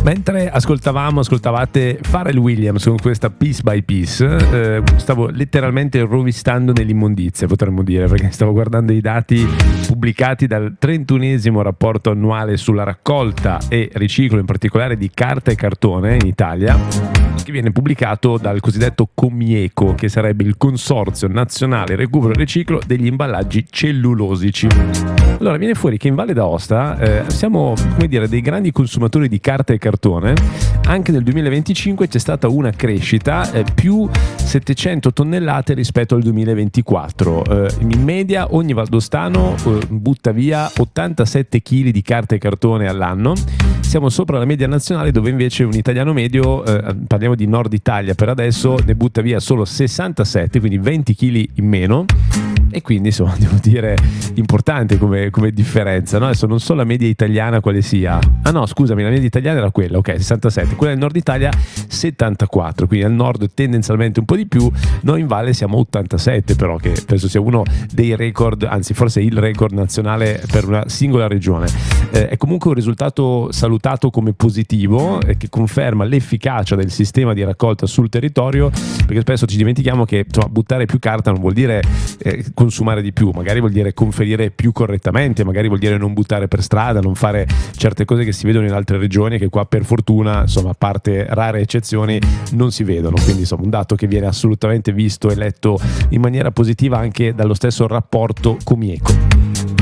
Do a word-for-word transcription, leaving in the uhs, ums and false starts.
Mentre ascoltavamo, ascoltavate Pharrell Williams con questa Piece by Piece, eh, stavo letteralmente rovistando nell'immondizia, potremmo dire, perché stavo guardando i dati pubblicati dal trentunesimo rapporto annuale sulla raccolta e riciclo, in particolare di carta e cartone in Italia, che viene pubblicato dal cosiddetto Comieco, che sarebbe il Consorzio Nazionale Recupero e Riciclo degli Imballaggi Cellulosici. Allora viene fuori che in Valle d'Aosta eh, siamo, come dire, dei grandi consumatori di carta e cartone. Anche nel duemilaventicinque c'è stata una crescita, eh, più settecento tonnellate rispetto al duemilaventiquattro. Eh, in media ogni valdostano eh, butta via ottantasette chili di carta e cartone all'anno. Siamo sopra la media nazionale, dove invece un italiano medio, eh, parliamo di Nord Italia per adesso, ne butta via solo sessantasette, quindi venti chili in meno. E quindi insomma devo dire importante come, come differenza, no? Adesso non so la media italiana quale sia. Ah no, scusami, la media italiana era quella, ok, sessantasette. Quella del Nord Italia settantaquattro, quindi al nord tendenzialmente un po' di più. Noi in valle siamo ottantasette, però, che penso sia uno dei record, anzi forse il record nazionale per una singola regione. Eh, è comunque un risultato salutato come positivo, eh, che conferma l'efficacia del sistema di raccolta sul territorio, perché spesso ci dimentichiamo che insomma, buttare più carta non vuol dire eh, consumare di più, magari vuol dire conferire più correttamente, magari vuol dire non buttare per strada, non fare certe cose che si vedono in altre regioni, che qua per fortuna, insomma, a parte rare eccezioni, non si vedono. Quindi insomma un dato che viene assolutamente visto e letto in maniera positiva anche dallo stesso rapporto Comieco.